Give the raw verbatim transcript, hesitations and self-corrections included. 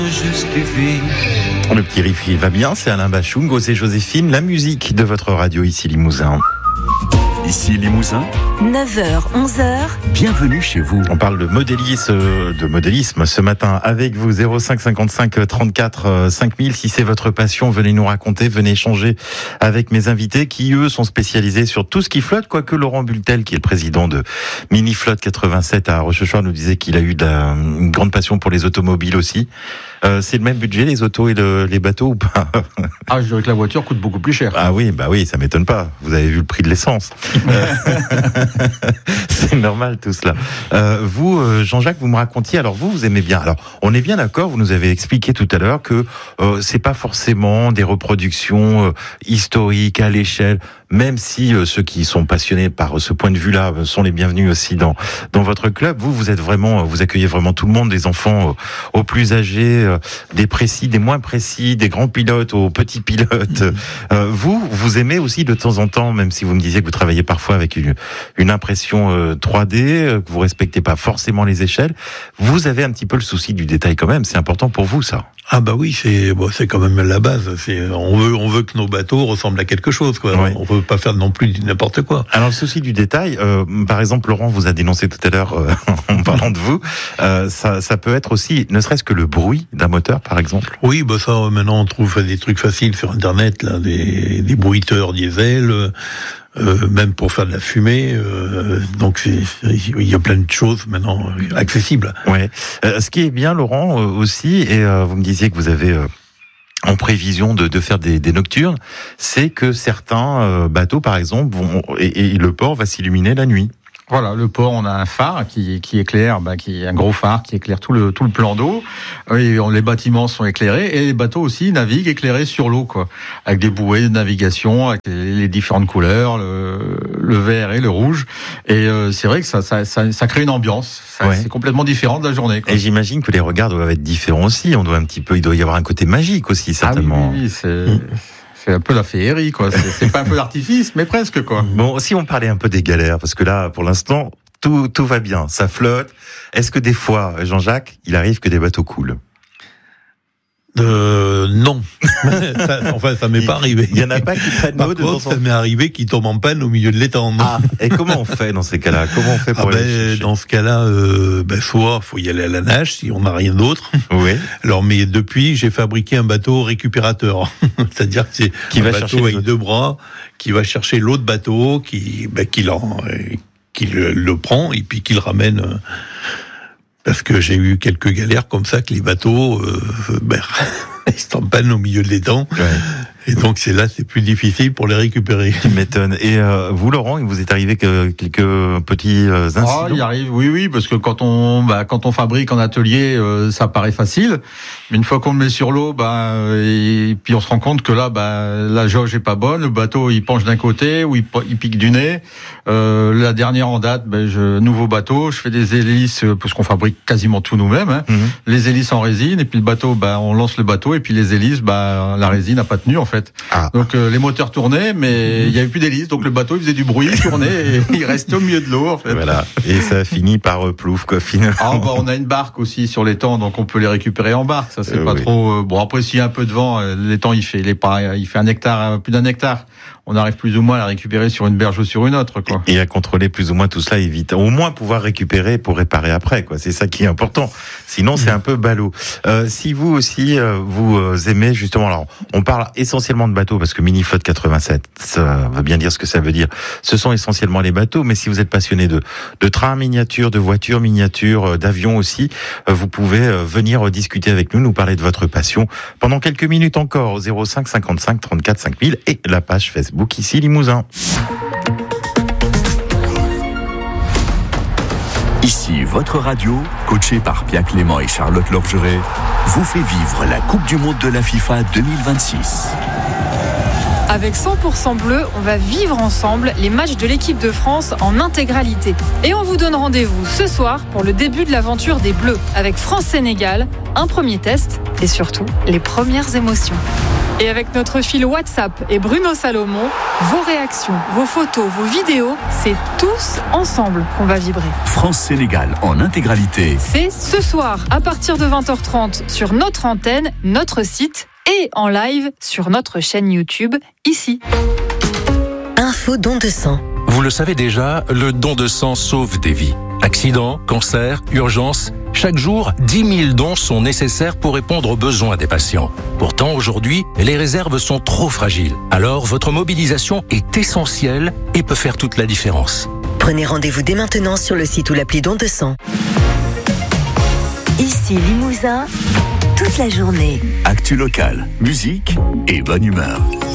Le petit riff, il va bien, c'est Alain Bachung, Osée Joséphine, la musique de votre radio ici Limousin. Ici Limousin, neuf heures, onze heures. Bienvenue chez vous. On parle de modélisme, de modélisme ce matin avec vous, zéro cinq cinquante-cinq trente-quatre cinq mille. Si c'est votre passion, venez nous raconter, venez échanger avec mes invités qui, eux, sont spécialisés sur tout ce qui flotte, quoique Laurent Bultel, qui est le président de Mini Flotte quatre-vingt-sept à Rochechouart, nous disait qu'il a eu de la, une grande passion pour les automobiles aussi. Euh, c'est le même budget, les autos et le, les bateaux, ou pas? Ah, je dirais que la voiture coûte beaucoup plus cher. Ah oui, bah oui, ça m'étonne pas. Vous avez vu le prix de l'essence. C'est normal tout cela. Euh, vous, euh, Jean-Jacques, vous me racontiez. Alors vous, vous aimez bien. Alors, on est bien d'accord. Vous nous avez expliqué tout à l'heure que euh, c'est pas forcément des reproductions euh, historiques à l'échelle. Même si euh, ceux qui sont passionnés par ce point de vue-là euh, sont les bienvenus aussi dans dans votre club. Vous, vous êtes vraiment, vous accueillez vraiment tout le monde, des enfants euh, aux plus âgés, euh, des précis, des moins précis, des grands pilotes aux petits pilotes. Euh, vous, vous aimez aussi de temps en temps, même si vous me disiez que vous travaillez parfois avec une une impression euh, trois D, euh, que vous respectez pas forcément les échelles. Vous avez un petit peu le souci du détail quand même. C'est important pour vous, ça. Ah bah oui, c'est bon, c'est quand même la base. C'est on veut on veut que nos bateaux ressemblent à quelque chose, quoi. Ouais. On veut pas faire non plus n'importe quoi. Alors le souci du détail, euh, par exemple, Laurent vous a dénoncé tout à l'heure euh, en parlant de vous. Euh, ça, ça peut être aussi, ne serait-ce que le bruit d'un moteur, par exemple. Oui, bah ça maintenant on trouve des trucs faciles sur Internet, là, des, des bruiteurs diesel. Euh, même pour faire de la fumée, euh, donc c'est, il y a plein de choses maintenant euh, accessibles. Ouais. Euh, ce qui est bien, Laurent, euh, aussi, et euh, vous me disiez que vous avez euh, en prévision de, de faire des, des nocturnes, c'est que certains euh, bateaux, par exemple, vont et, et le port va s'illuminer la nuit. Voilà, le port, on a un phare qui, qui éclaire, bah, qui est un gros phare qui éclaire tout le tout le plan d'eau. Et on, les bâtiments sont éclairés et les bateaux aussi naviguent éclairés sur l'eau, quoi, avec des bouées de navigation, avec les, les différentes couleurs, le, le vert et le rouge. Et euh, c'est vrai que ça, ça, ça, ça crée une ambiance. Ça, ouais. C'est complètement différent de la journée, quoi. Et j'imagine que les regards doivent être différents aussi. On doit un petit peu, il doit y avoir un côté magique aussi, certainement. Ah oui, oui, oui, c'est. Mmh. C'est un peu la féerie, quoi. C'est, c'est pas un peu d'artifice, mais presque, quoi. Bon, si on parlait un peu des galères, parce que là, pour l'instant, tout, tout va bien, ça flotte. Est-ce que des fois, Jean-Jacques, il arrive que des bateaux coulent? Euh, non. ça, enfin, ça m'est pas arrivé. Il y en a pas qui prennent l'eau de temps en temps. Ça m'est arrivé qu'ils tombent en panne au milieu de l'étang. Ah, et comment on fait dans ces cas-là? Comment on fait pour ah aller ben, chercher? Dans ce cas-là, euh, ben, soit faut y aller à la nage si on n'a rien d'autre. Oui. Alors, mais depuis, j'ai fabriqué un bateau récupérateur. C'est-à-dire que c'est qui un va bateau avec deux bras, qui va chercher l'autre bateau, qui, ben, qui, l'en, qui le, le prend et puis qui le ramène. Euh, Parce que j'ai eu quelques galères comme ça, que les bateaux, euh, ben, ils se panne au milieu de l'étang. Ouais. Et donc c'est là, c'est plus difficile pour les récupérer. Tu m'étonnes. Et euh, vous, Laurent, il vous est arrivé que quelques petits euh, incidents? Ah, il arrive, oui, oui, parce que quand on, bah, quand on fabrique en atelier, euh, ça paraît facile. Mais une fois qu'on le met sur l'eau, bah, et puis on se rend compte que là, bah, la jauge est pas bonne. Le bateau, il penche d'un côté ou il, il pique du nez. Euh, la dernière en date, bah, je, nouveau bateau, je fais des hélices parce qu'on fabrique quasiment tout nous-mêmes. Hein. Mm-hmm. Les hélices en résine et puis le bateau, bah, on lance le bateau et puis les hélices, bah, la résine n'a pas tenu en fait. Ah. Donc euh, les moteurs tournaient, mais il y avait plus d'hélice, donc le bateau il faisait du bruit, il tournait et il restait au milieu de l'eau en fait. Voilà. Et ça a fini par euh, plouf quoi finalement. Ah bah on a une barque aussi sur l'étang, donc on peut les récupérer en barque. Ça c'est euh, pas oui. trop. Euh, bon après s'il y a un peu de vent, euh, l'étang il fait, il est pas, il fait un hectare, plus d'un hectare. On arrive plus ou moins à la récupérer sur une berge ou sur une autre, quoi. Et à contrôler plus ou moins tout cela, évite. Au moins pouvoir récupérer pour réparer après, quoi. C'est ça qui est important. Sinon, c'est un peu ballot. Euh, si vous aussi, euh, vous euh, aimez justement, alors, on parle essentiellement de bateaux parce que Mini Flotte quatre-vingt-sept, ça veut bien dire ce que ça veut dire. Ce sont essentiellement les bateaux, mais si vous êtes passionné de, de trains miniatures, de voitures miniatures, euh, d'avions aussi, euh, vous pouvez euh, venir euh, discuter avec nous, nous parler de votre passion pendant quelques minutes encore au zéro cinq cinquante-cinq trente-quatre cinq mille et la page Facebook ici Limousin. Ici votre radio, coachée par Pierre Clément et Charlotte Lorgeret, vous fait vivre la Coupe du Monde de la FIFA deux mille vingt-six. Avec cent pour cent Bleu, on va vivre ensemble les matchs de l'équipe de France en intégralité. Et on vous donne rendez-vous ce soir pour le début de l'aventure des Bleus avec France-Sénégal, un premier test et surtout les premières émotions. Et avec notre fil WhatsApp et Bruno Salomon, vos réactions, vos photos, vos vidéos, c'est tous ensemble qu'on va vibrer. France-Sénégal en intégralité. C'est ce soir à partir de vingt heures trente sur notre antenne, notre site et en live sur notre chaîne YouTube, ici. Info don de sang. Vous le savez déjà, le don de sang sauve des vies. Accidents, cancer, urgence, chaque jour, dix mille dons sont nécessaires pour répondre aux besoins des patients. Pourtant, aujourd'hui, les réserves sont trop fragiles. Alors, votre mobilisation est essentielle et peut faire toute la différence. Prenez rendez-vous dès maintenant sur le site ou l'appli don de sang. Ici Limousin, toute la journée. Actu locale, musique et bonne humeur.